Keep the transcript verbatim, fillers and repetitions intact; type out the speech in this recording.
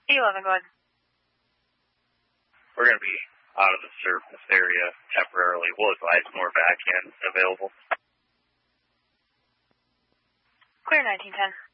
E eleven, go ahead. We're going to be out of the surface area temporarily. We'll advise more back end available. Clear nineteen ten.